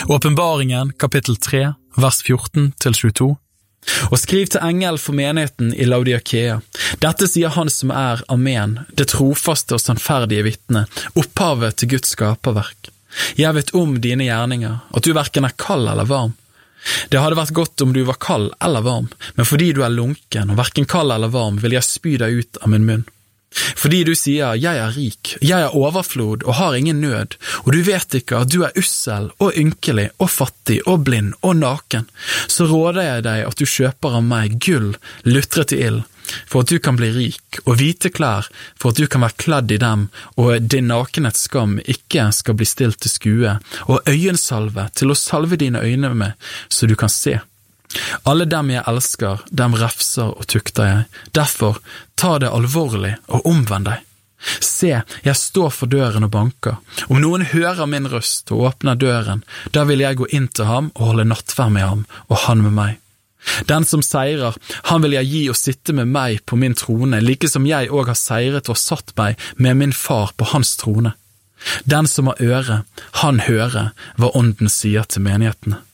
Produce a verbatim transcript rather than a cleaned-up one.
Åpenbaringen, kapittel tre, vers fjorten til tjueto. Og skriv til engel for menigheten i Laodikea. Dette sier han som er Amen, det trofaste og sannferdige vitne, opphavet til Guds skaperverk. Jeg vet om dine gjerninger, at du hverken er kald eller varm. Det hadde vært godt om du var kald eller varm, men fordi du er lunken og hverken kald eller varm, vil jeg spy deg ut av min munn. Fordi du sier, jeg er rik, jeg er overflod og har ingen nød, og du vet ikke at du er ussel og ynkelig og fattig og blind og naken, så råder jeg deg at du kjøper av meg gull, lutret i ild, for at du kan bli rik, og hvite klær, for at du kan være kledd i dem, og din nakenhets skam ikke skal bli stilt til skue, og øyensalve til å salve dine øyne med, så du kan se. Alle dem jeg elsker, dem refser og tukter jeg. Derfor, ta det alvorlig og omvend deg. Se, jeg står for døren og banker. Om noen hører min røst og åpner døren, da vil jeg gå inn til ham og holde nattverd med ham, og han med meg. Den som seirer, han vil jeg gi å sitte med meg på min trone, like som jeg også har seiret og satt meg med min far på hans trone. Den som har øre, han hører hva ånden sier til menighetene.